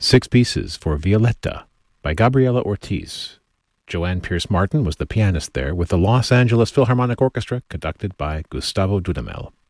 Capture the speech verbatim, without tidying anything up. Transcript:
Six Pieces for Violetta by Gabriela Ortiz. Joanne Pierce Martin was the pianist there, with the Los Angeles Philharmonic Orchestra conducted by Gustavo Dudamel.